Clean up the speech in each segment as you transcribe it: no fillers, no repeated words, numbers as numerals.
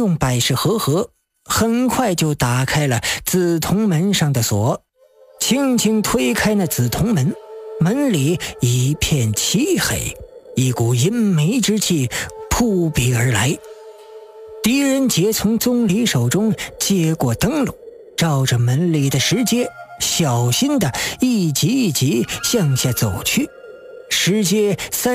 用百事合合，很快就打开了紫铜门上的锁，轻轻推开那紫铜门，门里一片漆黑，一股阴霾之气扑鼻而来。狄仁杰从宗理手中接过灯笼，照着门里的石阶，小心地一级一级向下走去。石阶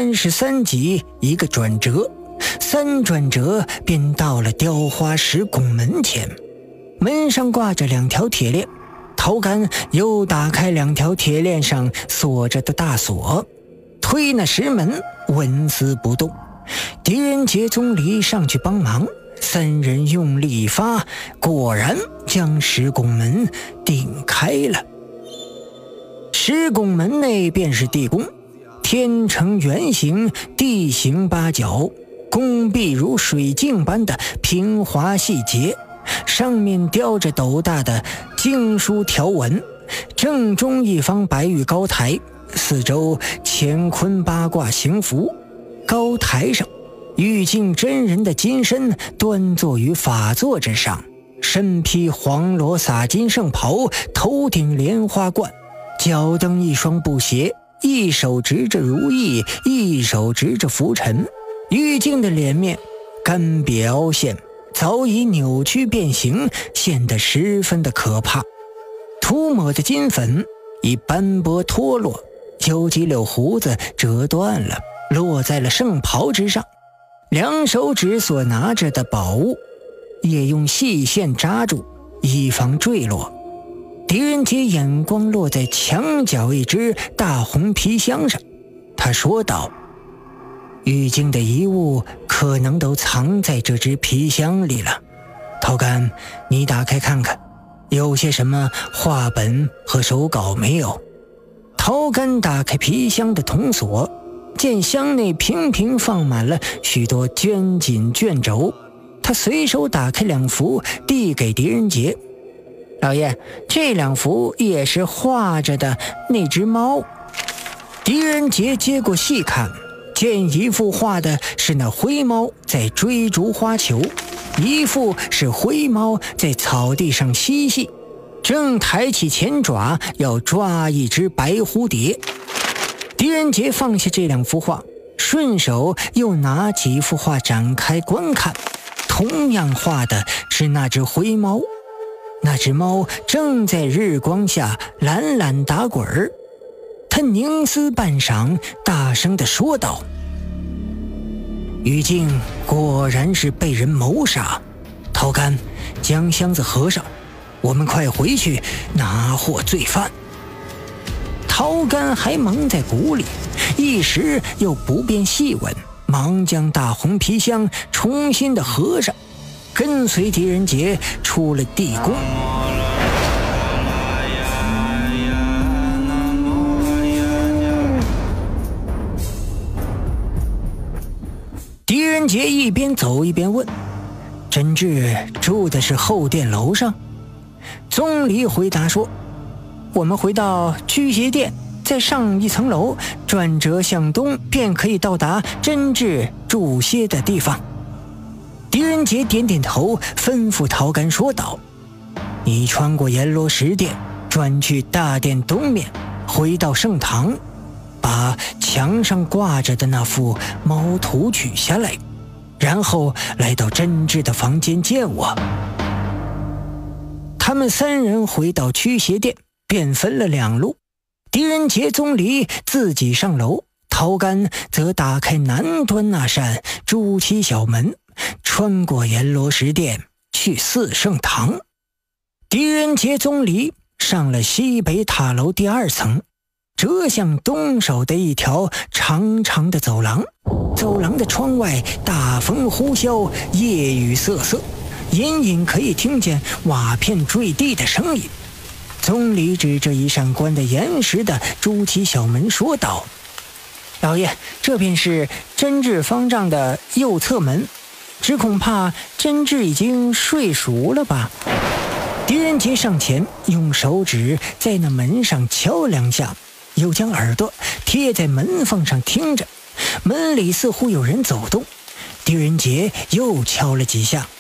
33级一个转折，3转折便到了雕花石拱门前。门上挂着2条铁链，陶干又打开2条铁链上锁着的大锁，推那石门纹丝不动。狄仁杰、宗理上去帮忙，3人用力一发，果然将石拱门顶开了。石拱门内便是地宫，天呈圆形，地形八角，宫壁如水镜般的平滑细节，上面雕着斗大的经书条纹，正中一方白玉高台，四周乾坤八卦行符。高台上，玉净真人的金身端坐于法座之上，身披黄罗洒金圣袍，头顶莲花冠，脚蹬一双布鞋，一手执着如意，一手执着拂尘。玉净的脸面干瘪凹陷，早已扭曲变形，显得十分的可怕。涂抹的金粉已斑驳脱落，有几绺胡子折断了，落在了圣袍之上。2手指所拿着的宝物也用细线扎住，以防坠落。狄仁杰眼光落在墙角一只大红皮箱上，他说道：玉净的遗物可能都藏在这只皮箱里了。陶干，你打开看看，有些什么画本和手稿没有？陶干打开皮箱的铜锁，见箱内平平放满了许多绢锦卷轴，他随手打开2幅，递给狄仁杰。老爷，这2幅也是画着的那只猫。狄仁杰接过细看，见一幅画的是那灰猫在追逐花球，一幅是灰猫在草地上嬉戏，正抬起前爪要抓一只白蝴蝶。狄仁杰放下这2幅画，顺手又拿几幅画展开观看，同样画的是那只灰猫。那只猫正在日光下懒懒打滚儿，他凝思半晌，大声地说道：玉净果然是被人谋杀。陶干，将箱子合上，我们快回去拿获罪犯。陶干还蒙在鼓里，一时又不便细问，忙将大红皮箱重新的合上，跟随狄仁杰出了地宫。狄仁杰一边走一边问：真治住的是后殿楼上？宗理回答说：我们回到驱邪殿，再上1层楼，转折向东，便可以到达真治住歇的地方。狄仁杰点点头，吩咐陶干说道：你穿过阎罗石殿，转去大殿东面，回到圣堂，把墙上挂着的那幅猫图取下来，然后来到真治的房间见我。他们3人回到驱邪殿，便分了2路。狄仁杰、宗理自己上楼，陶干则打开南端那扇朱漆小门，穿过阎罗石殿去四圣堂。狄仁杰、宗理上了西北塔楼第2层，折向东首的一条长长的走廊。走廊的窗外大风呼啸，夜雨瑟瑟，隐隐可以听见瓦片坠地的声音。宗理指着一扇关得严实的朱漆小门说道：老爷，这便是真治方丈的右侧门，只恐怕真治已经睡熟了吧。狄仁杰上前用手指在那门上敲2下，又将耳朵贴在门缝上听着，门里似乎有人走动。狄仁杰又敲了几下，